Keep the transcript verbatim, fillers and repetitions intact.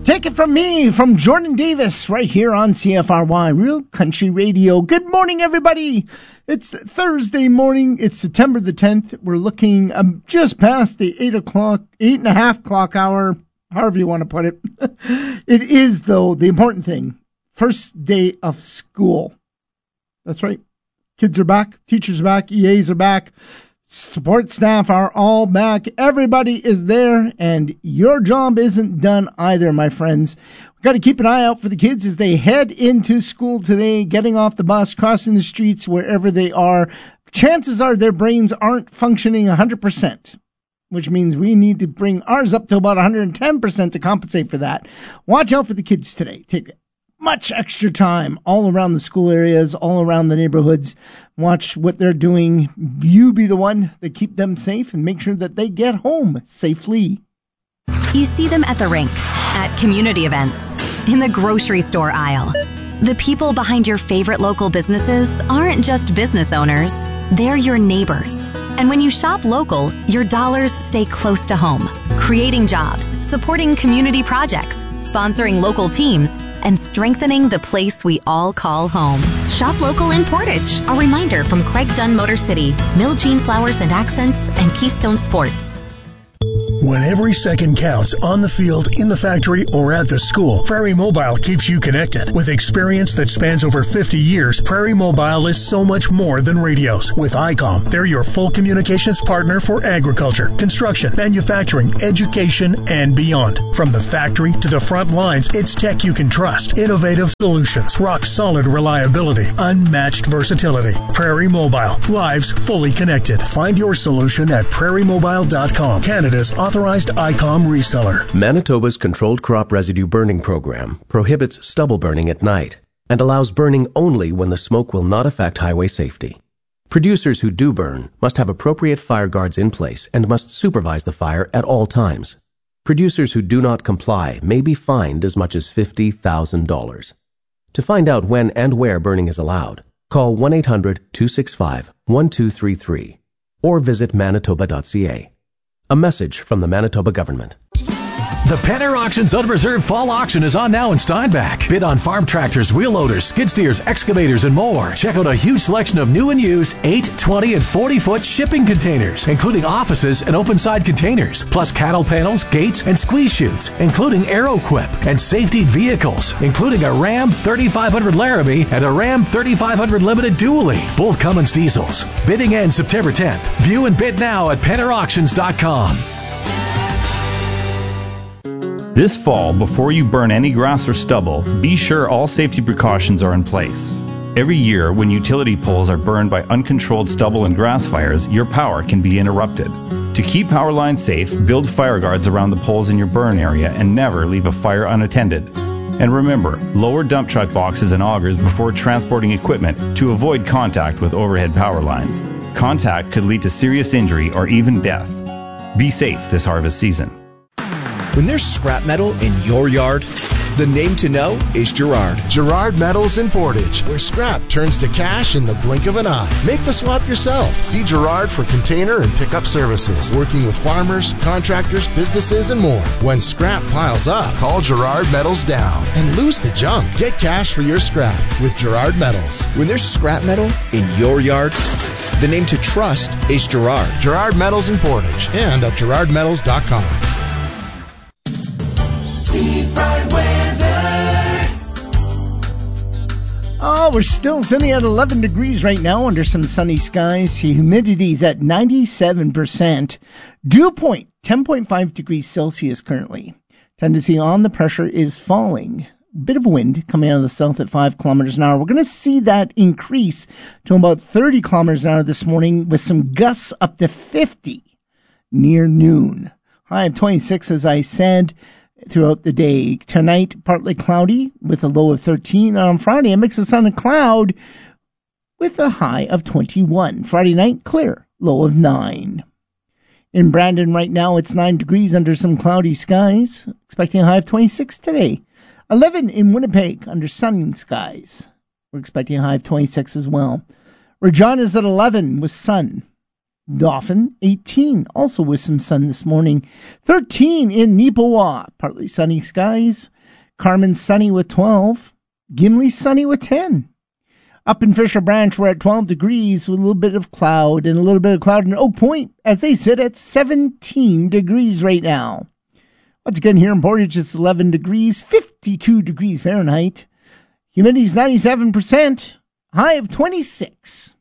Take it from me, from Jordan Davis, right here on C F R Y, Real Country Radio. Good morning, everybody. It's Thursday morning. It's September the tenth. We're looking um, just past the eight o'clock, eight and a half clock hour, however you want to put it. It is, though, the important thing. First day of school. That's right. Kids are back. Teachers are back. E As are back. Support staff are all back. Everybody is there, and your job isn't done either, my friends. We've got to keep an eye out for the kids as they head into school today, getting off the bus, crossing the streets, wherever they are. Chances are their brains aren't functioning one hundred percent, which means we need to bring ours up to about one hundred ten percent to compensate for that. Watch out for the kids today. Take much extra time all around the school areas, all around the neighborhoods. Watch what they're doing. You be the one that keep them safe and make sure that they get home safely. You see them at the rink, at community events, in the grocery store aisle. The people behind your favorite local businesses aren't just business owners, they're your neighbors. And when you shop local, your dollars stay close to home, creating jobs, supporting community projects, sponsoring local teams, and strengthening the place we all call home. Shop local in Portage. A reminder from Craig Dunn Motor City, Mill Jean Flowers and Accents, and Keystone Sports. When every second counts on the field, in the factory, or at the school, Prairie Mobile keeps you connected. With experience that spans over fifty years, Prairie Mobile is so much more than radios. With I COM, they're your full communications partner for agriculture, construction, manufacturing, education, and beyond. From the factory to the front lines, it's tech you can trust. Innovative solutions, rock-solid reliability, unmatched versatility. Prairie Mobile, lives fully connected. Find your solution at prairie mobile dot com, Canada's authorized I COM reseller. Manitoba's Controlled Crop Residue Burning Program prohibits stubble burning at night and allows burning only when the smoke will not affect highway safety. Producers who do burn must have appropriate fire guards in place and must supervise the fire at all times. Producers who do not comply may be fined as much as fifty thousand dollars. To find out when and where burning is allowed, call one eight hundred two six five one two three three or visit manitoba dot c a. A message from the Manitoba government. The Penner Auctions Unreserved Fall Auction is on now in Steinbach. Bid on farm tractors, wheel loaders, skid steers, excavators, and more. Check out a huge selection of new and used eight, twenty, and forty-foot shipping containers, including offices and open-side containers, plus cattle panels, gates, and squeeze chutes, including AeroQuip, and safety vehicles, including a Ram thirty-five hundred Laramie and a Ram thirty-five hundred Limited Dually, both Cummins diesels. Bidding ends September tenth. View and bid now at penner auctions dot com. This fall, before you burn any grass or stubble, be sure all safety precautions are in place. Every year, when utility poles are burned by uncontrolled stubble and grass fires, your power can be interrupted. To keep power lines safe, build fire guards around the poles in your burn area and never leave a fire unattended. And remember, lower dump truck boxes and augers before transporting equipment to avoid contact with overhead power lines. Contact could lead to serious injury or even death. Be safe this harvest season. When there's scrap metal in your yard, the name to know is Gerard. Gerard Metals in Portage, where scrap turns to cash in the blink of an eye. Make the swap yourself. See Gerard for container and pickup services. Working with farmers, contractors, businesses, and more. When scrap piles up, call Gerard Metals down and lose the junk. Get cash for your scrap with Gerard Metals. When there's scrap metal in your yard, the name to trust is Gerard. Gerard Metals in Portage and at gerard metals dot com. Seafront weather. Oh, we're still sunny at eleven degrees right now under some sunny skies. Humidity's at ninety-seven percent. Dew point, ten point five degrees Celsius currently. Tendency on the pressure is falling. Bit of wind coming out of the south at five kilometers an hour. We're going to see that increase to about thirty kilometers an hour this morning with some gusts up to fifty near noon. High of twenty-six, as I said, throughout the day. Tonight, partly cloudy with a low of thirteen. On Friday, a mix of sun and cloud with a high of twenty-one. Friday night, clear, low of nine. In Brandon right now, it's nine degrees under some cloudy skies. Expecting a high of twenty-six today. eleven in Winnipeg under sunny skies. We're expecting a high of twenty-six as well. Regina's at eleven with sun. Dauphin, eighteen, also with some sun this morning. thirteen in Neepawa, partly sunny skies. Carmen sunny with twelve. Gimli sunny with ten. Up in Fisher Branch, we're at twelve degrees with a little bit of cloud and a little bit of cloud in Oak Point as they sit at seventeen degrees right now. Once again, here in Portage, it's eleven degrees, fifty-two degrees Fahrenheit. Humidity's ninety-seven percent, high of twenty-six.